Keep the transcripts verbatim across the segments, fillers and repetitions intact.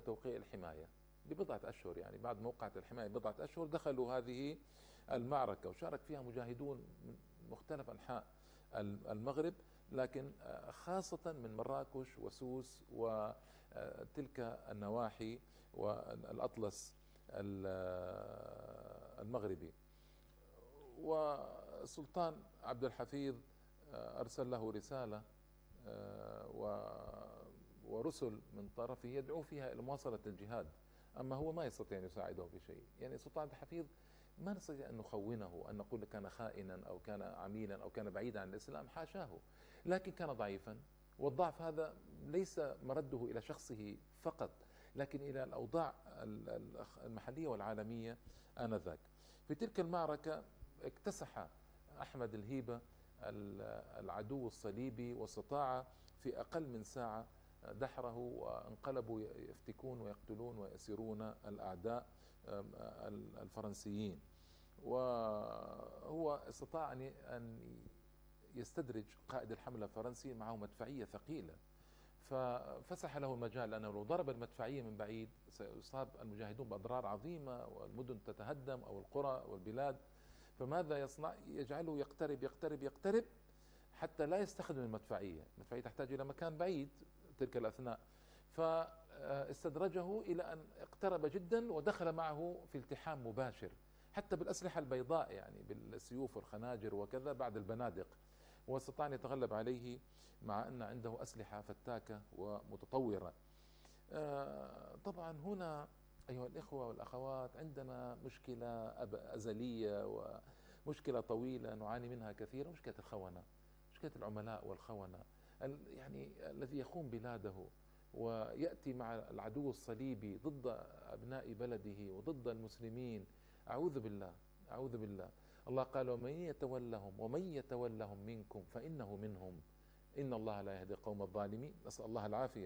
قبل توقيع الحماية ببضعة أشهر، يعني بعد موقعة الحماية ببضعة أشهر دخلوا هذه المعركة، وشارك فيها مجاهدون من مختلف أنحاء المغرب، لكن خاصة من مراكش وسوس وتلك النواحي والأطلس المغربي. والسلطان عبد الحفيظ أرسل له رسالة ورسل من طرفه يدعو فيها إلى مواصلة الجهاد، أما هو ما يستطيع أن يساعده بشيء. يعني السلطان عبد الحفيظ ما نستطيع أن نخونه، أن نقول كان خائنا أو كان عميلا أو كان بعيدا عن الإسلام، حاشاه، لكن كان ضعيفا، والضعف هذا ليس مرده إلى شخصه فقط، لكن إلى الأوضاع المحلية والعالمية آنذاك. في تلك المعركة اكتسح أحمد الهيبة العدو الصليبي، واستطاع في أقل من ساعة دحره، وانقلبوا يفتكون ويقتلون ويأسرون الأعداء الفرنسيين. وهو استطاع أن يستدرج قائد الحملة الفرنسي معه مدفعية ثقيلة، ففسح له المجال، لأنه لو ضرب المدفعية من بعيد سيصاب المجاهدون بأضرار عظيمة والمدن تتهدم أو القرى والبلاد. فماذا يصنع؟ يجعله يقترب يقترب يقترب حتى لا يستخدم المدفعية. المدفعية تحتاج إلى مكان بعيد تلك الأثناء، فاستدرجه إلى أن اقترب جدا ودخل معه في التحام مباشر، حتى بالأسلحة البيضاء، يعني بالسيوف والخناجر وكذا بعد البنادق، واستطاع أن يتغلب عليه مع أن عنده أسلحة فتاكة ومتطورة. طبعا هنا أيها الإخوة والأخوات عندنا مشكلة أزلية ومشكلة طويلة نعاني منها كثيرا، مشكلة الخونة، مشكلة العملاء والخونة، يعني الذي يخون بلاده ويأتي مع العدو الصليبي ضد أبناء بلده وضد المسلمين. أعوذ بالله أعوذ بالله. الله قال: ومن يتولهم ومن يتولهم منكم فإنه منهم إن الله لا يهدي القوم الظالمين. نسأل الله العافية.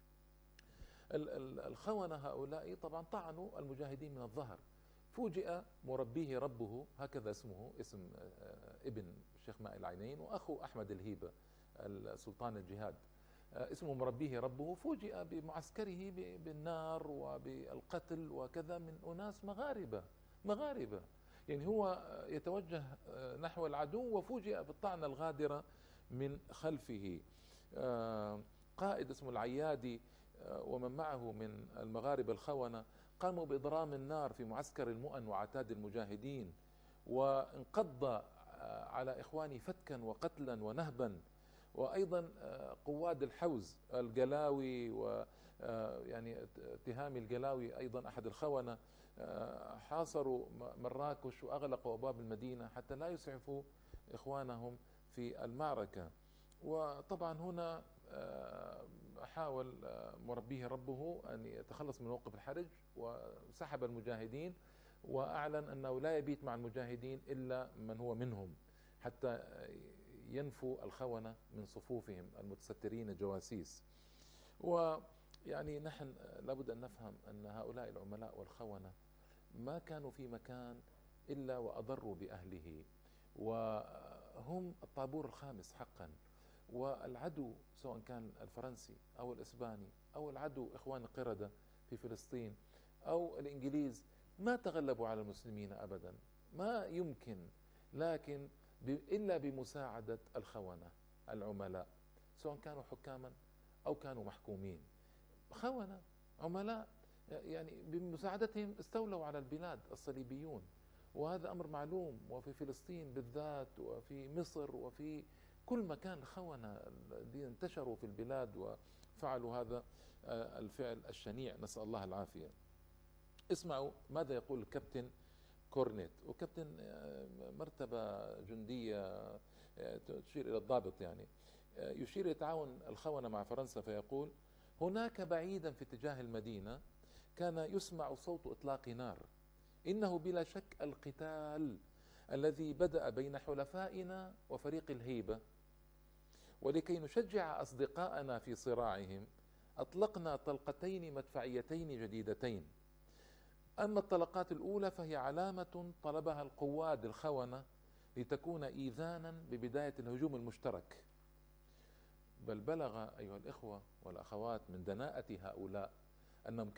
الخونة هؤلاء طبعا طعنوا المجاهدين من الظهر. فوجئ مربيه ربه، هكذا اسمه، اسم ابن الشيخ ماء العينين وأخو أحمد الهيبة السلطان الجهاد، اسمه مربيه ربه. فوجئ بمعسكره بالنار وبالقتل وكذا من أناس مغاربة مغاربة يعني هو يتوجه نحو العدو وفوجئ بالطعنة الغادرة من خلفه. قائد اسمه العيادي ومن معه من المغاربة الخونة قاموا بإضرام النار في معسكر المؤن وعتاد المجاهدين، وانقض على إخواني فتكا وقتلا ونهبا. وأيضا قواد الحوز القلاوي، ويعني اتهامي القلاوي أيضا أحد الخونة، حاصروا مراكش وأغلقوا أبواب المدينة حتى لا يسعفوا إخوانهم في المعركة. وطبعا هنا حاول مربيه ربه أن يتخلص من موقف الحرج وسحب المجاهدين، وأعلن أنه لا يبيت مع المجاهدين إلا من هو منهم حتى ينفوا الخونة من صفوفهم المتسترين جواسيس. ويعني نحن لابد أن نفهم أن هؤلاء العملاء والخونة ما كانوا في مكان إلا وأضروا بأهله، وهم الطابور الخامس حقا. والعدو سواء كان الفرنسي أو الإسباني أو العدو إخوان القردة في فلسطين أو الإنجليز ما تغلبوا على المسلمين أبدا، ما يمكن، لكن إلا بمساعدة الخونة العملاء، سواء كانوا حكاما أو كانوا محكومين. خونة عملاء يعني بمساعدتهم استولوا على البلاد الصليبيون، وهذا أمر معلوم، وفي فلسطين بالذات وفي مصر وفي كل مكان خونة الذين انتشروا في البلاد وفعلوا هذا الفعل الشنيع، نسأل الله العافية. اسمعوا ماذا يقول الكابتن كورنيت، وكابتن مرتبة جندية تشير إلى الضابط، يعني يشير يتعاون الخونة مع فرنسا، فيقول: هناك بعيدا في اتجاه المدينة كان يسمع صوت إطلاق نار، إنه بلا شك القتال الذي بدأ بين حلفائنا وفريق الهيبة، ولكي نشجع أصدقائنا في صراعهم أطلقنا طلقتين مدفعيتين جديدتين. أما الطلقات الأولى فهي علامة طلبها القواد الخونة لتكون إيذانا ببداية الهجوم المشترك. بل بلغ أيها الإخوة والأخوات من دناءة هؤلاء أنهم